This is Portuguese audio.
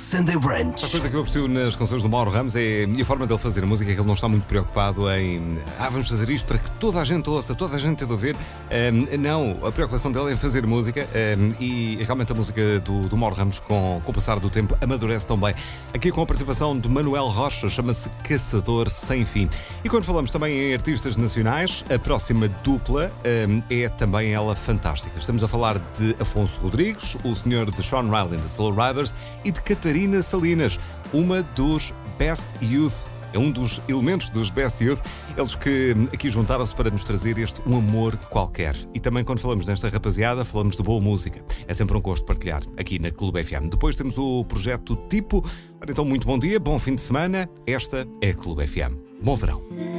Sunday A Brunch. coisa que eu aprecio nas canções do Mauro Ramos é a forma dele fazer a música, que ele não está muito preocupado em vamos fazer isto para que toda a gente ouça, toda a gente tenha de ouvir. Não, a preocupação dele é em fazer música e realmente a música do Mauro Ramos, com o passar do tempo, amadurece tão bem. Aqui com a participação de Manuel Rocha, chama-se Caçador Sem Fim. E quando falamos também em artistas nacionais, a próxima dupla é também ela fantástica. Estamos a falar de Afonso Rodrigues, o senhor de Sean Riley da Soul Riders, e de Catarina Salinas, uma dos Best Youth. É um dos elementos dos Best Youth, eles que aqui juntaram-se para nos trazer este Um Amor Qualquer. E também quando falamos desta rapaziada, falamos de boa música. É sempre um gosto partilhar aqui na Clube FM. Depois temos o projeto Tipo. Ora, então, muito bom dia, bom fim de semana. Esta é a Clube FM. Bom verão.